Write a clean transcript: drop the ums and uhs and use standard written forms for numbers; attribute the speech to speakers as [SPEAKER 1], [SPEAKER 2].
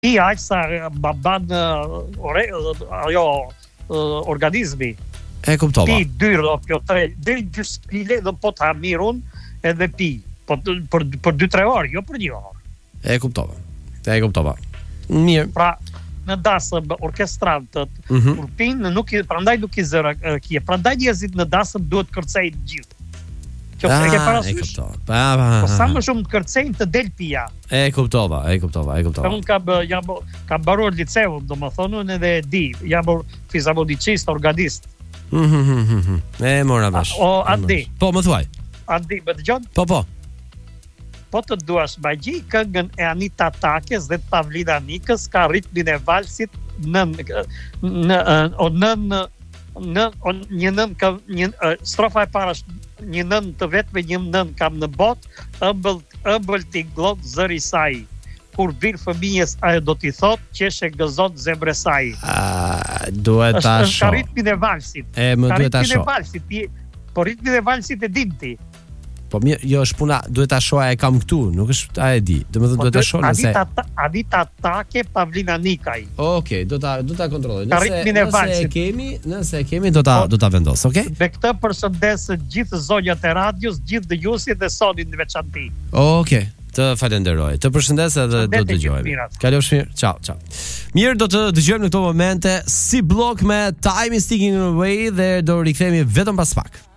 [SPEAKER 1] pi aq sa ban organizmi.
[SPEAKER 2] E kuptova.
[SPEAKER 1] Pi 2-3 deri 2 kg do po ta mirun edhe pi. Po për 2-3 orë, jo për 1 orë.
[SPEAKER 2] E kuptova. Mirë.
[SPEAKER 1] Pra, në dasëm orkestrantët kur pinë prandaj nuk i zëra kje. Prandaj njerëzit në dasëm duhet kërcej gjithë. Kjo e ke parasysh. Po sa më shumë të kërcejnë të del pija.
[SPEAKER 2] E kuptova.
[SPEAKER 1] Unë kam baruar liceun, domethënë edhe e di, jam fizionomicist, organist.
[SPEAKER 2] E mora bash.
[SPEAKER 1] O Andi.
[SPEAKER 2] Po më thuaj.
[SPEAKER 1] Andi, më dëgjon?
[SPEAKER 2] Po.
[SPEAKER 1] Po të duash magji këngën e Anita Takes dhe Pavlina Nikës ka ritmin e valsit strofa e para një nën të vetme një nën kam në botë ëmbël t'i glot zëri saj kur vir fëmijës ajo do t'i thot qeshe gëzon zemre saj.
[SPEAKER 2] Duhet ta shoh.
[SPEAKER 1] Ka ritmin e valsit.
[SPEAKER 2] Më duhet ta shoh.
[SPEAKER 1] Po ritmin e valsit e dinti.
[SPEAKER 2] Po mirë, jo është puna, duhet ta shoh, e kam këtu, nuk është a e di. Domethënë duhet ta shoh nëse
[SPEAKER 1] Anita Take Pavlina Nikaj.
[SPEAKER 2] Okej, do ta kontrolloj. Nëse e kemi do ta vendos, okay?
[SPEAKER 1] Me këtë përshëndes gjithë zonjat e radios, gjithë dëgjuesit dhe sonin në veçantë.
[SPEAKER 2] Okej. Të falenderoj. Të përshëndes edhe do të dëgjojmë. Kalofsh mirë. Ciao. Mirë, do të dëgjojmë në këto momente si blok me Time is Ticking Away dhe do rikthehemi vetëm pas pak.